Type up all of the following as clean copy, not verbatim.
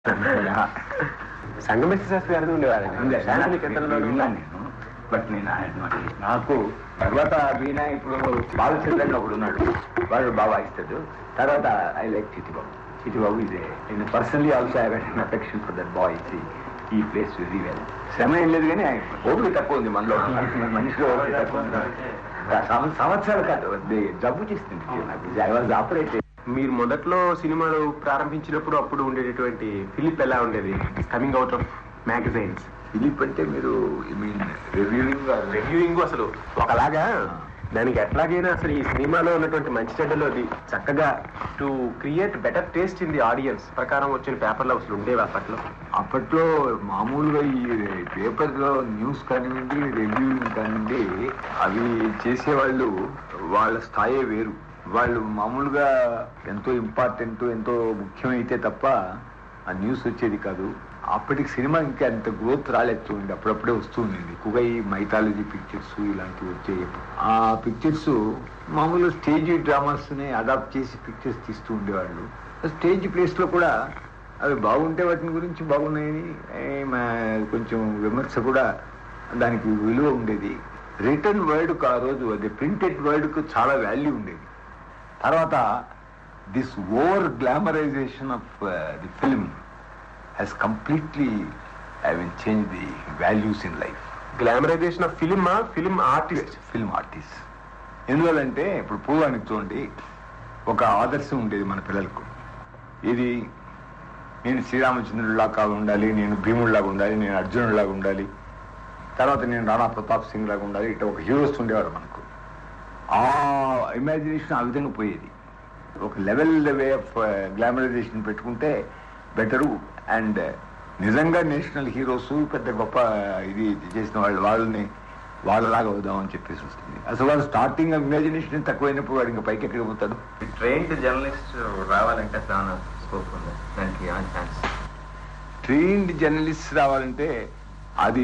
సంగమేశ్వర శాస్త్రి గారు ఉండేవారు విన్నాను నేను. బట్ నేను నాకు తర్వాత వీణ ఇప్పుడు బాలచంద్రన్ ఒకడు ఉన్నాడు, వాడు బాగా ఇస్తాడు. తర్వాత ఐ లైక్ చిటిబాబు ఇదే. నేను personally also I have an affection for that boy. ఈ ప్లేస్ వెరీ వెల్. శ్రమ ఏం లేదు కానీ ఓపిక తక్కువ ఉంది మనలో, మనిషిలో ఓపిక తక్కువ ఉంది. సంవత్సరాలు కాదు జబ్బు చేస్తుంది నాకు. I was operate. మీరు మొదట్లో సినిమాలు ప్రారంభించినప్పుడు అప్పుడు ఉండేటటువంటి ఫిలిప్ ఎలా ఉండేది coming out of magazines? Philip అంటే మీరు రివ్యూయింగ్ అసలు ఒకలాగా దానికి ఎట్లాగైనా అసలు ఈ సినిమాలో ఉన్నటువంటి మంచి చెడ్డలో చక్కగా to create better taste in the audience ప్రకారం వచ్చిన పేపర్లు అసలు ఉండేవి అప్పట్లో మామూలుగా ఈ పేపర్లో న్యూస్ కానివ్వండి, రివ్యూయింగ్ కానివ్వండి, అవి చేసేవాళ్ళు వాళ్ళ స్థాయే వేరు. వాళ్ళు మామూలుగా ఎంతో ఇంపార్టెంట్, ఎంతో ముఖ్యమైతే తప్ప ఆ న్యూస్ వచ్చేది కాదు. అప్పటికి సినిమా ఇంకా అంత గ్రోత్ రాలేస్తుంది, అప్పుడప్పుడే వస్తూ ఉండేది. ఎక్కువగా ఈ మైథాలజీ పిక్చర్స్ ఇలాంటివి వచ్చాయి. ఆ పిక్చర్స్ మామూలు స్టేజ్ డ్రామాస్ని అడాప్ట్ చేసి పిక్చర్స్ తీస్తూ ఉండేవాళ్ళు. స్టేజ్ ప్లేస్లో కూడా అవి బాగుంటే వాటిని గురించి బాగున్నాయని కొంచెం విమర్శ కూడా దానికి విలువ ఉండేది. రిటర్న్ వర్డ్కు ఆ రోజు అది ప్రింటెడ్ వర్డ్కు చాలా వాల్యూ ఉండేది. తర్వాత this over glamorisation of the film has completely changed the values in life. Glamorisation of film artist ఎందువల్లంటే ఇప్పుడు పూర్వానికి చూడండి, ఒక ఆదర్శం ఉండేది మన పిల్లలకు. ఇది నేను శ్రీరామచంద్రుడిలాగా ఉండాలి, నేను భీముడిలాగా ఉండాలి, నేను అర్జునుడిలాగా ఉండాలి, తర్వాత నేను రాణా ప్రతాప్ సింగ్ లాగా ఉండాలి. ఇట్లా ఒక హీరోస్ ఉండేవారు మనకు. ఆ ఇమాజినేషన్ ఆ విధంగా పోయేది. ఒక లెవెల్ వే ఆఫ్ గ్లామరైజేషన్ పెట్టుకుంటే బెటరు. అండ్ నిజంగా నేషనల్ హీరోస్ పెద్ద గొప్ప ఇది చేసిన వాళ్ళని వాళ్ళలాగా అవుదామని చెప్పేసి వస్తుంది. అసలు వాళ్ళు స్టార్టింగ్ ఇమాజినేషన్ తక్కువైనప్పుడు వాడు ఇంకా పైకి ఎక్కడికి పోతాడు. ట్రైన్డ్ జర్నలిస్ట్ రావాలంటే చాలా స్కోప్ ఉంది దానికి. ట్రైన్డ్ జర్నలిస్ట్ రావాలంటే అది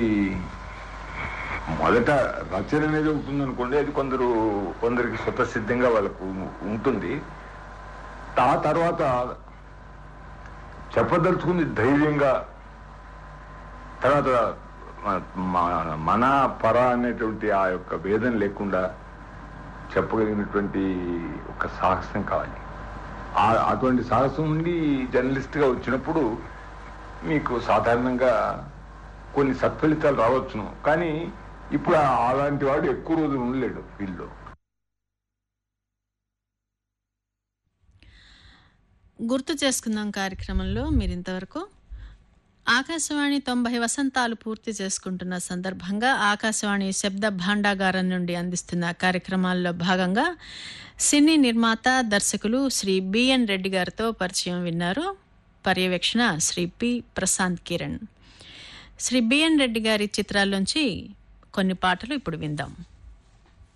మొదట రచన అనేది ఉంటుంది అనుకోండి. అది కొందరికి స్వతసిద్ధంగా వాళ్ళకు ఉంటుంది. ఆ తర్వాత చెప్పదలుచుకుంది ధైర్యంగా, తర్వాత మన పర అనేటువంటి ఆ యొక్క భేదం లేకుండా చెప్పగలిగినటువంటి ఒక సాహసం కావాలి. అటువంటి సాహసం నుండి జర్నలిస్ట్గా వచ్చినప్పుడు మీకు సాధారణంగా కొన్ని సత్ఫలితాలు రావచ్చును. కానీ ఇప్పుడు అలాంటి వాడు ఎక్కువ రోజులు ఉండలేడు ఫీల్డ్లో. గుర్తు చేసుకుందాం కార్యక్రమంలో మీరు ఇంతవరకు ఆకాశవాణి 90 వసంతాలు పూర్తి చేసుకుంటున్న సందర్భంగా ఆకాశవాణి శబ్ద భాండాగారం నుండి అందిస్తున్న కార్యక్రమాల్లో భాగంగా సినీ నిర్మాత, దర్శకులు శ్రీ బిఎన్ రెడ్డి గారితో పరిచయం విన్నారు. పర్యవేక్షణ శ్రీ పి ప్రశాంత్ కిరణ్. శ్రీ బిఎన్ రెడ్డి గారి చిత్రాల్లోంచి కొన్ని పాటలు ఇప్పుడు విందాం.